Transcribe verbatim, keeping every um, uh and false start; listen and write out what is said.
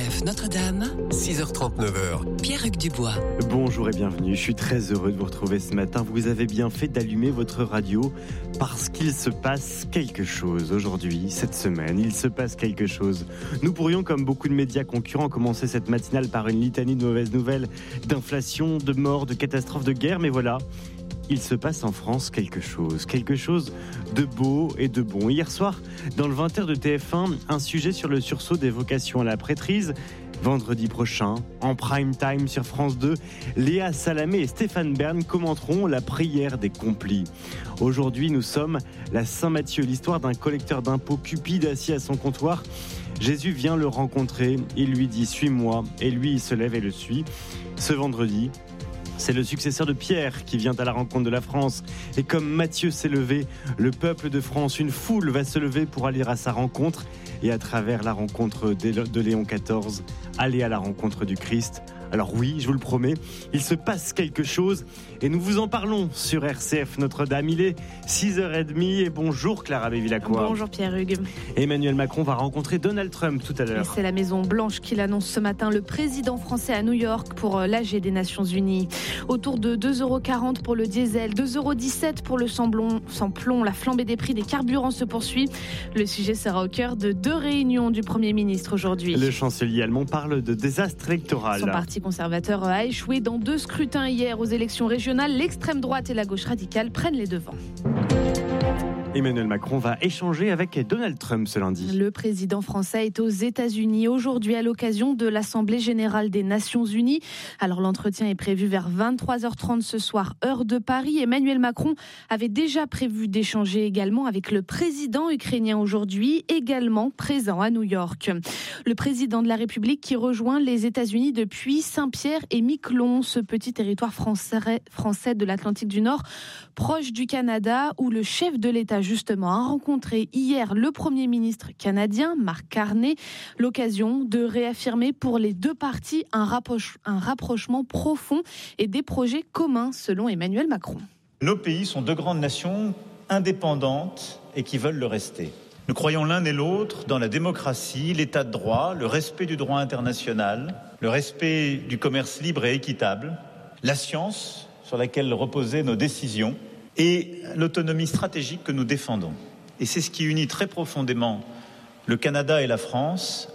F Notre-Dame, six heures trente, neuf heures. Pierre-Hugues Dubois. Bonjour et bienvenue, je suis très heureux de vous retrouver ce matin. Vous avez bien fait d'allumer votre radio parce qu'il se passe quelque chose aujourd'hui, cette semaine. Il se passe quelque chose. Nous pourrions, comme beaucoup de médias concurrents, commencer cette matinale par une litanie de mauvaises nouvelles, d'inflation, de morts, de catastrophes, de guerre, mais voilà. Il se passe en France quelque chose, quelque chose de beau et de bon. Hier soir, dans le vingt heures de T F un, un sujet sur le sursaut des vocations à la prêtrise. Vendredi prochain, en prime time sur France deux, Léa Salamé et Stéphane Bern commenteront la prière des complis. Aujourd'hui, nous sommes la Saint-Matthieu, l'histoire d'un collecteur d'impôts cupide assis à son comptoir. Jésus vient le rencontrer, il lui dit « Suis-moi » et lui, il se lève et le suit. Ce vendredi, c'est le successeur de Pierre qui vient à la rencontre de la France. Et comme Matthieu s'est levé, le peuple de France, une foule va se lever pour aller à sa rencontre. Et à travers la rencontre de Léon quatorze, aller à la rencontre du Christ. Alors oui, je vous le promets, il se passe quelque chose et nous vous en parlons sur R C F Notre-Dame. Il est six heures trente et bonjour Clara Bévilacqua. Bonjour Pierre-Hugues. Emmanuel Macron va rencontrer Donald Trump tout à l'heure. Et c'est la Maison Blanche qui l'annonce ce matin, le président français à New York pour l'A G des Nations Unies. Autour de deux euros quarante pour le diesel, deux euros dix-sept pour le samplon, samplon. La flambée des prix des carburants se poursuit. Le sujet sera au cœur de deux réunions du Premier ministre aujourd'hui. Le chancelier allemand parle de désastre électoral. Son parti conservateur a échoué dans deux scrutins hier aux élections régionales. L'extrême droite et la gauche radicale prennent les devants. Emmanuel Macron va échanger avec Donald Trump ce lundi. Le président français est aux États-Unis aujourd'hui à l'occasion de l'Assemblée générale des Nations Unies. Alors l'entretien est prévu vers vingt-trois heures trente ce soir, heure de Paris. Emmanuel Macron avait déjà prévu d'échanger également avec le président ukrainien aujourd'hui, également présent à New York. Le président de la République qui rejoint les États-Unis depuis Saint-Pierre et Miquelon, ce petit territoire français, français de l'Atlantique du Nord, proche du Canada, où le chef de l'État justement a rencontré hier le Premier ministre canadien, Mark Carney, l'occasion de réaffirmer pour les deux parties un, rapproche, un rapprochement profond et des projets communs selon Emmanuel Macron. Nos pays sont deux grandes nations indépendantes et qui veulent le rester. Nous croyons l'un et l'autre dans la démocratie, l'état de droit, le respect du droit international, le respect du commerce libre et équitable, la science sur laquelle reposaient nos décisions, et l'autonomie stratégique que nous défendons. Et c'est ce qui unit très profondément le Canada et la France